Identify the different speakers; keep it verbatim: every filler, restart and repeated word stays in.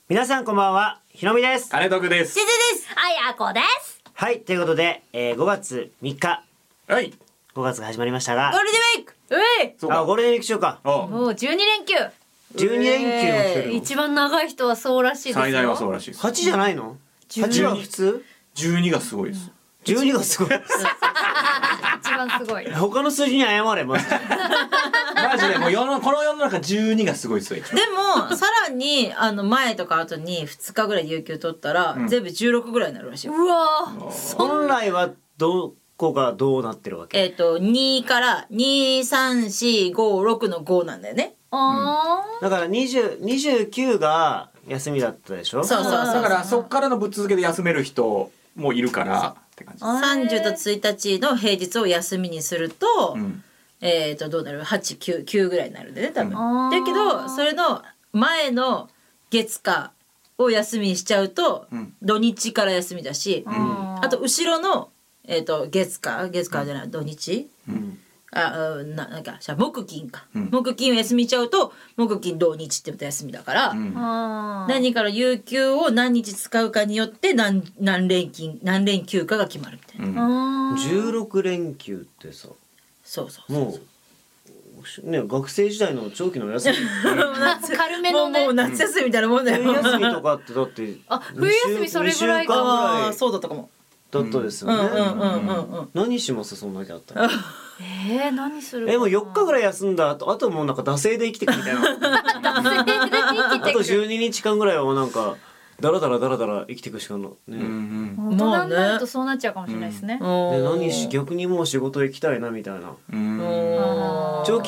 Speaker 1: 皆さんこんばんは、ひろみです。
Speaker 2: 金徳です。
Speaker 3: ちずです。あやこです。
Speaker 1: はい、ということで、えー、ごがつみっか、
Speaker 2: はい。
Speaker 1: ごがつが始まりましたが、
Speaker 3: ゴールデンウィーク。うえ
Speaker 2: そうか。
Speaker 1: あ、ゴールデンウィーク中か。
Speaker 2: あ
Speaker 3: もうじゅうにれんきゅう。
Speaker 1: じゅうにれんきゅうも来てるの。
Speaker 3: 一番長い人はそうらしいですよ。
Speaker 2: 最大はそうらしいです。
Speaker 1: はちじゃないの？ はち は普通？
Speaker 2: じゅうにがすごいです。
Speaker 1: じゅうにがすごい。
Speaker 3: 一番すごい。
Speaker 1: 他の数字に謝れ、まず。
Speaker 2: マジでもう世のこの世の中じゅうにがすごいですよ。一番
Speaker 4: でもさらにあの前とか後にふつかぐらい有給取ったら、
Speaker 2: うん
Speaker 4: 全部じゅうろくぐらいになるらしいよ。
Speaker 3: うわ
Speaker 1: 本来はどこがどうなってるわけ？
Speaker 4: えっ、とにからにさんしごろくのごなんだよね。
Speaker 3: あ
Speaker 1: だからにじゅう、にじゅうきゅうが休みだったでしょ？
Speaker 4: そうそうそう。
Speaker 2: だからそっからのぶっ続けで休める人もいるからって感じ。
Speaker 3: あ
Speaker 4: さんじゅうとついたちの平日を休みにすると、
Speaker 2: うん
Speaker 4: えっ、とどうなるはち、きゅう、きゅうぐらいになるんでね多分。
Speaker 3: あー
Speaker 4: だけどそれの前の月火を休みにしちゃうと、
Speaker 2: うん
Speaker 4: 土日から休みだし、
Speaker 3: あ
Speaker 4: あと後ろの、えー、と月火月火じゃない、土日
Speaker 1: うん。
Speaker 4: ああななんかじゃあ木金か、
Speaker 2: うん
Speaker 4: 木金を休みちゃうと木金土日ってまた休みだから、
Speaker 2: うん
Speaker 3: あ
Speaker 4: 何かの有給を何日使うかによって何何連勤何連休かが決まるみたいな、
Speaker 2: うん
Speaker 3: あ
Speaker 1: じゅうろくれんきゅうってさ、
Speaker 4: そうそうそう
Speaker 1: もう、ね、学生時代の長期の休み。
Speaker 3: 軽めのね
Speaker 4: もうもう夏休みみたいなもんだよ、
Speaker 1: 冬休みとかってだって
Speaker 3: あ冬休みそれぐらいか
Speaker 1: にしゅうかんぐ
Speaker 4: あ
Speaker 1: らい
Speaker 4: あそうだったかも。
Speaker 1: だったですよ
Speaker 4: うんうん
Speaker 1: ね。
Speaker 4: うんうんうん。
Speaker 1: 何しますそんだけあったら。
Speaker 3: えー、何するかな
Speaker 1: えもうよっかぐらい休んだ後、あともうなんか惰性で生きてくみたいな。
Speaker 3: 惰性で生きてく
Speaker 1: あとじゅうににちかんぐらいはなんかダラダラダラダラ生きていくしかのね。
Speaker 2: うん
Speaker 3: 大人になるとそうなっちゃうかもしれないですね、
Speaker 1: で何し逆にもう仕事行きたいなみたいな。
Speaker 2: うん
Speaker 4: うん
Speaker 1: 長期